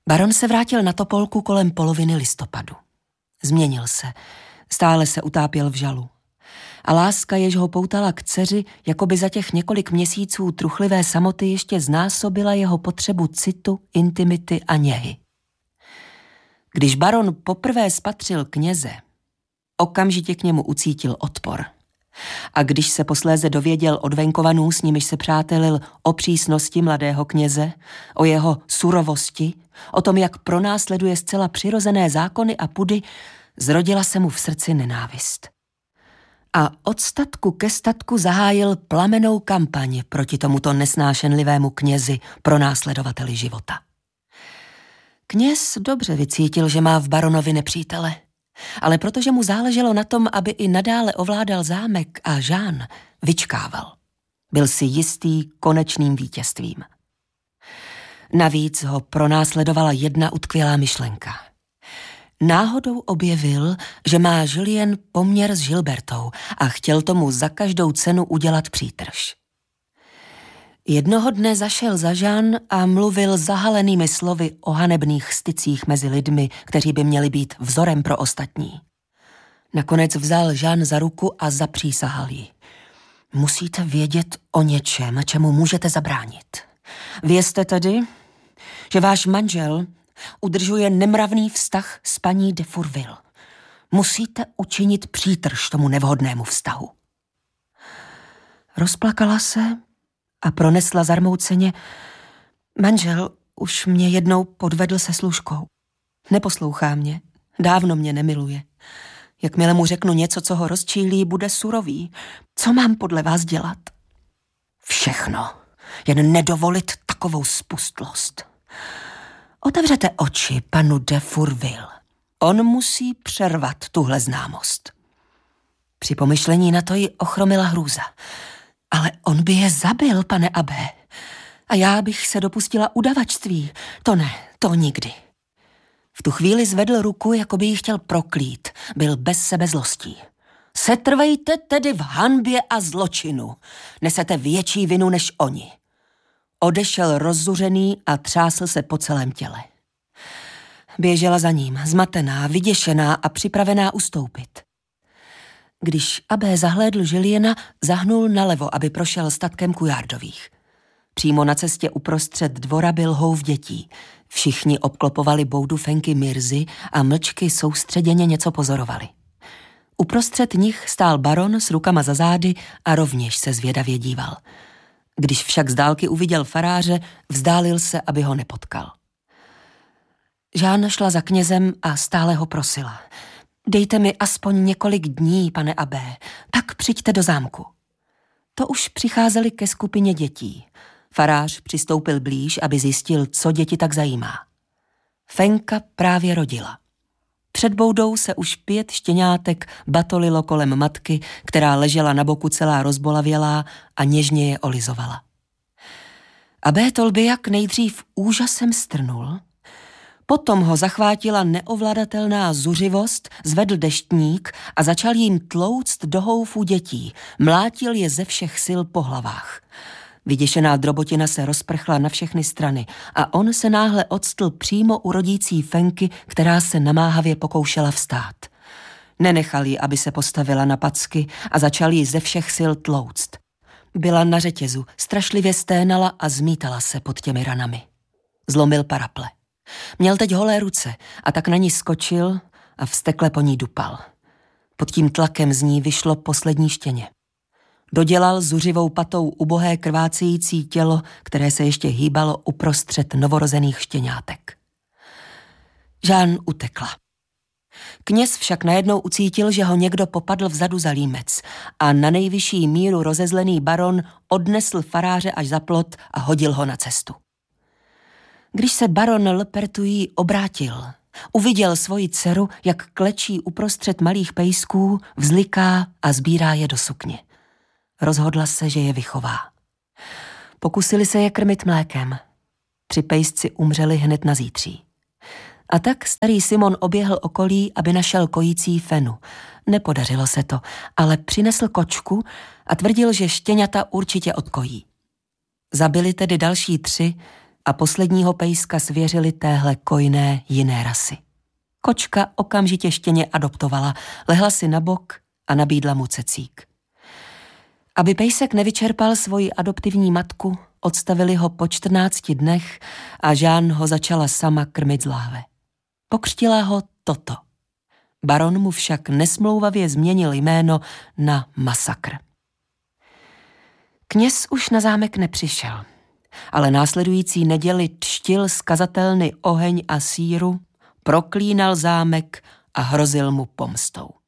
Baron se vrátil na Topolku kolem poloviny listopadu. Změnil se, stále se utápěl v žalu. A láska, jež ho poutala k dceři, jako by za těch několik měsíců truchlivé samoty ještě znásobila jeho potřebu citu, intimity a něhy. Když baron poprvé spatřil kněze, okamžitě k němu ucítil odpor. A když se posléze dověděl od venkovanů, s nimiž se přátelil, o přísnosti mladého kněze, o jeho surovosti, o tom, jak pronásleduje zcela přirozené zákony a pudy, zrodila se mu v srdci nenávist. A od statku ke statku zahájil plamenou kampaň proti tomuto nesnášenlivému knězi, pronásledovateli života. Kněz dobře vycítil, že má v baronovi nepřítele, ale protože mu záleželo na tom, aby i nadále ovládal zámek a Jeanne, vyčkával. Byl si jistý konečným vítězstvím. Navíc ho pronásledovala jedna utkvělá myšlenka. Náhodou objevil, že má Julien poměr s Gilbertou a chtěl tomu za každou cenu udělat přítrž. Jednoho dne zašel za Jeanne a mluvil zahalenými slovy o hanebných stycích mezi lidmi, kteří by měli být vzorem pro ostatní. Nakonec vzal Jeanne za ruku a zapřísahal jí. Musíte vědět o něčem, čemu můžete zabránit. Vězte tedy, že váš manžel udržuje nemravný vztah s paní de Fourville. Musíte učinit přítrž tomu nevhodnému vztahu. Rozplakala se a pronesla zarmouceně: manžel už mě jednou podvedl se služkou. Neposlouchá mě, dávno mě nemiluje. Jakmile mu řeknu něco, co ho rozčílí, bude surový. Co mám podle vás dělat? Všechno, jen nedovolit takovou spustlost. Otevřete oči panu de Fourville. On musí přervat tuhle známost. Při pomyšlení na to ji ochromila hrůza. Ale on by je zabil, pane abbé. A já bych se dopustila udavačství. To ne, to nikdy. V tu chvíli zvedl ruku, jako by ji chtěl proklít. Byl bez sebe zlostí. Setrvejte tedy v hanbě a zločinu. Nesete větší vinu než oni. Odešel rozzuřený a třásl se po celém těle. Běžela za ním, zmatená, vyděšená a připravená ustoupit. Když abbé zahlédl Juliena, zahnul nalevo, aby prošel statkem Couillardových. Přímo na cestě uprostřed dvora byl houv dětí. Všichni obklopovali boudu Fenky Mirzy a mlčky soustředěně něco pozorovali. Uprostřed nich stál baron s rukama za zády a rovněž se zvědavě díval. Když však z dálky uviděl faráře, vzdálil se, aby ho nepotkal. Jeanne šla za knězem a stále ho prosila. Dejte mi aspoň několik dní, pane abbé, pak přijďte do zámku. To už přicházeli ke skupině dětí. Farář přistoupil blíž, aby zjistil, co děti tak zajímá. Fenka právě rodila. Před boudou se už 5 štěňátek batolilo kolem matky, která ležela na boku celá rozbolavělá a něžně je olizovala. Abbé Tolbiac nejdřív úžasem strnul, potom ho zachvátila neovladatelná zuřivost, zvedl deštník a začal jim tlouct do houfů dětí, mlátil je ze všech sil po hlavách. Vyděšená drobotina se rozprchla na všechny strany a on se náhle octl přímo u rodící Fenky, která se namáhavě pokoušela vstát. Nenechal ji, aby se postavila na packy a začal ji ze všech sil tlouct. Byla na řetězu, strašlivě sténala a zmítala se pod těmi ranami. Zlomil paraple. Měl teď holé ruce a tak na ní skočil a vztekle po ní dupal. Pod tím tlakem z ní vyšlo poslední štěně. Dodělal zuřivou patou ubohé krvácející tělo, které se ještě hýbalo uprostřed novorozených štěňátek. Jeanne utekla. Kněz však najednou ucítil, že ho někdo popadl vzadu za límec a na nejvyšší míru rozezlený baron odnesl faráře až za plot a hodil ho na cestu. Když se baron Le Pertuis obrátil, uviděl svoji dceru, jak klečí uprostřed malých pejsků, vzliká a sbírá je do sukně. Rozhodla se, že je vychová. Pokusili se je krmit mlékem. 3 pejsci umřeli hned na zítří. A tak starý Simon oběhl okolí, aby našel kojící Fenu. Nepodařilo se to, ale přinesl kočku a tvrdil, že štěňata určitě odkojí. Zabili tedy další 3 a posledního pejska svěřili téhle kojné jiné rasy. Kočka okamžitě štěně adoptovala, lehla si na bok a nabídla mu cecík. Aby pejsek nevyčerpal svoji adoptivní matku, odstavili ho po 14 dnech a Jeanne ho začala sama krmit z láhve. Pokřtila ho Toto. Baron mu však nesmlouvavě změnil jméno na Masakr. Kněz už na zámek nepřišel, ale následující neděli třtil z kazatelny oheň a síru, proklínal zámek a hrozil mu pomstou.